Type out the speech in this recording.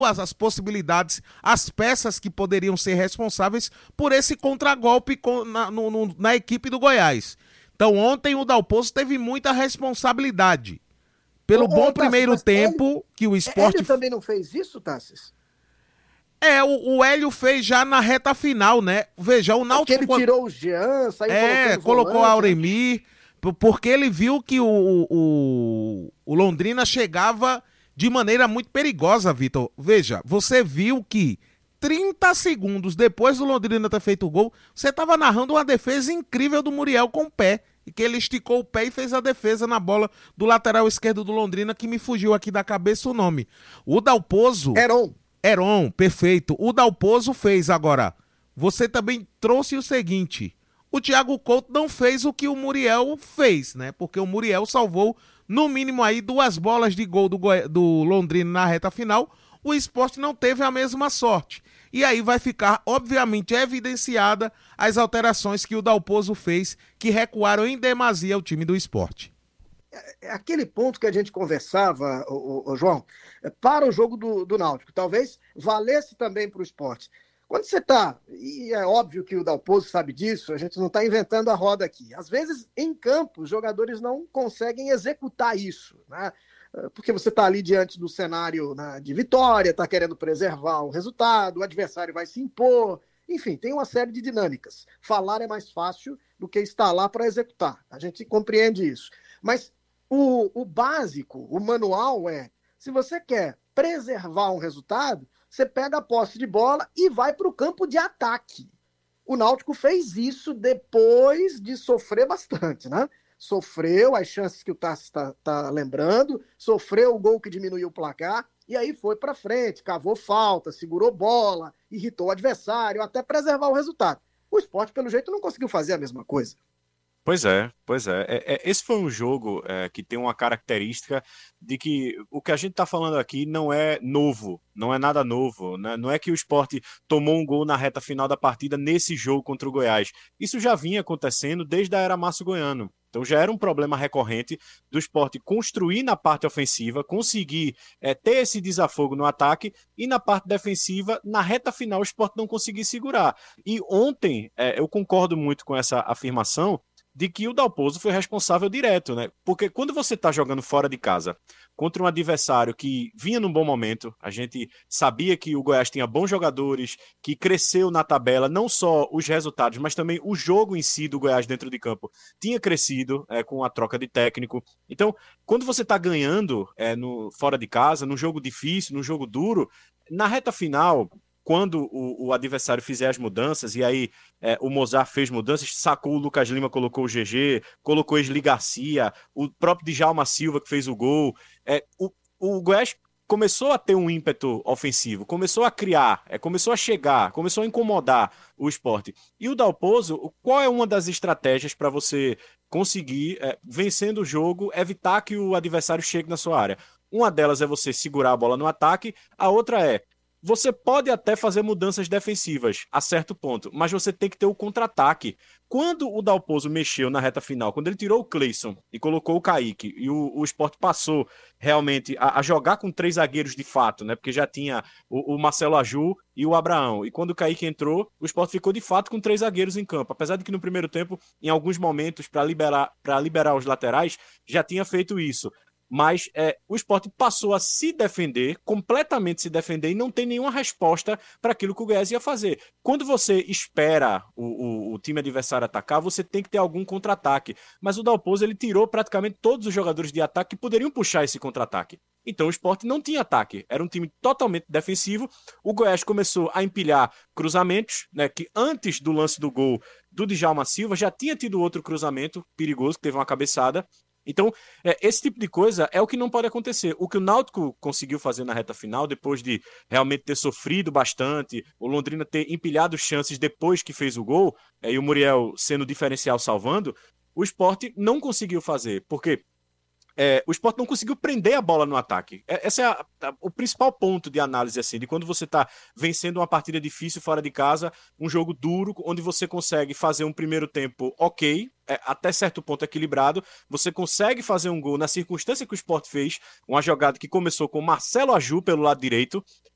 as possibilidades, as peças que poderiam ser responsáveis por esse contragolpe na equipe do Goiás. Então ontem o Dalpozo teve muita responsabilidade. Pelo bom Tassis, primeiro mas tempo que o Hélio esporte... também não fez isso, Tassis? O Hélio fez já na reta final, né? Veja, o É porque Náutico... ele tirou o Jean, saiu colocando colocou a volante, né? Auremir, porque ele viu que o Londrina chegava de maneira muito perigosa, Vitor. Veja, você viu que 30 segundos depois do Londrina ter feito o gol, você estava narrando uma defesa incrível do Muriel com o pé, e que ele esticou o pé e fez a defesa na bola do lateral esquerdo do Londrina, que me fugiu aqui da cabeça o nome. O Dalpozo... Heron. Heron, perfeito. O Dalpozo fez agora. Você também trouxe o seguinte: o Thiago Couto não fez o que o Muriel fez, né? Porque o Muriel salvou, no mínimo, aí 2 bolas de gol do Londrina na reta final. O Sport não teve a mesma sorte. E aí vai ficar, obviamente, evidenciada as alterações que o Dalpozo fez, que recuaram em demasia o time do Sport. Aquele ponto que a gente conversava, João, para o jogo do Náutico, talvez valesse também para o esporte. Quando você está, e é óbvio que o Dalpozo sabe disso, a gente não está inventando a roda aqui. Às vezes, em campo, os jogadores não conseguem executar isso, né? Porque você está ali diante do cenário, né, de vitória, está querendo preservar o resultado, o adversário vai se impor, enfim, tem uma série de dinâmicas. Falar é mais fácil do que estar lá para executar. A gente compreende isso. Mas o básico, o manual se você quer preservar um resultado, você pega a posse de bola e vai para o campo de ataque. O Náutico fez isso depois de sofrer bastante, né? Sofreu as chances que o Tassi está lembrando, sofreu o gol que diminuiu o placar, e aí foi para frente, cavou falta, segurou bola, irritou o adversário, até preservar o resultado. O Sport, pelo jeito, não conseguiu fazer a mesma coisa. Pois é, pois é. Esse foi um jogo que tem uma característica de que o que a gente está falando aqui não é novo, não é nada novo, né? Não é que o Sport tomou um gol na reta final da partida nesse jogo contra o Goiás. Isso já vinha acontecendo desde a era Márcio Goiano. Então já era um problema recorrente do Sport construir na parte ofensiva, conseguir ter esse desafogo no ataque e na parte defensiva, na reta final, o Sport não conseguir segurar. E ontem, eu concordo muito com essa afirmação, de que o Dalpozo foi responsável direto, né? Porque quando você tá jogando fora de casa contra um adversário que vinha num bom momento, a gente sabia que o Goiás tinha bons jogadores, que cresceu na tabela, não só os resultados, mas também o jogo em si do Goiás dentro de campo tinha crescido com a troca de técnico. Então, quando você tá ganhando fora de casa, num jogo difícil, num jogo duro, na reta final, quando o adversário fizer as mudanças, e aí o Mozart fez mudanças, sacou o Lucas Lima, colocou o GG, colocou o Esli Garcia, o próprio Djalma Silva que fez o gol. O Goiás começou a ter um ímpeto ofensivo, começou a criar, começou a chegar, começou a incomodar o esporte. E o Dalpozo, qual é uma das estratégias para você conseguir, vencendo o jogo, evitar que o adversário chegue na sua área? Uma delas é você segurar a bola no ataque, a outra você pode até fazer mudanças defensivas a certo ponto, mas você tem que ter o contra-ataque. Quando o Dalpozo mexeu na reta final, quando ele tirou o Cleison e colocou o Kaique, e o Sport passou realmente a jogar com 3 zagueiros de fato, né? Porque já tinha o Marcelo Aju e o Abraão. E quando o Kaique entrou, o Sport ficou de fato com 3 zagueiros em campo. Apesar de que no primeiro tempo, em alguns momentos, para liberar os laterais, já tinha feito isso. Mas o Sport passou a se defender, completamente se defender, e não tem nenhuma resposta para aquilo que o Goiás ia fazer. Quando você espera o time adversário atacar, você tem que ter algum contra-ataque. Mas o Dalpozo, ele tirou praticamente todos os jogadores de ataque que poderiam puxar esse contra-ataque. Então o Sport não tinha ataque, era um time totalmente defensivo. O Goiás começou a empilhar cruzamentos, né, que antes do lance do gol do Djalma Silva já tinha tido outro cruzamento perigoso, que teve uma cabeçada. Então, esse tipo de coisa é o que não pode acontecer. O que o Náutico conseguiu fazer na reta final, depois de realmente ter sofrido bastante, o Londrina ter empilhado chances depois que fez o gol, e o Muriel sendo diferencial salvando, o Sport não conseguiu fazer, porque o Sport não conseguiu prender a bola no ataque. Esse é o principal ponto de análise, assim, de quando você está vencendo uma partida difícil fora de casa, um jogo duro, onde você consegue fazer um primeiro tempo ok, até certo ponto equilibrado, você consegue fazer um gol na circunstância que o Sport fez, uma jogada que começou com o Marcelo Aju pelo lado direito,